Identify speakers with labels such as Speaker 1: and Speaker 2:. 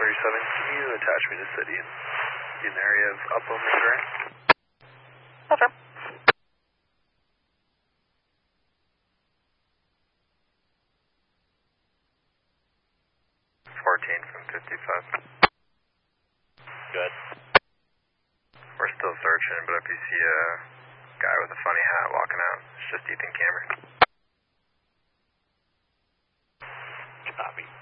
Speaker 1: can you attach me to city in the area of Upland, Missouri?
Speaker 2: Okay.
Speaker 1: 14 from 55.
Speaker 2: Good.
Speaker 1: We're still searching, but if you see a guy with a funny hat walking out, it's just Ethan Cameron.
Speaker 2: Copy.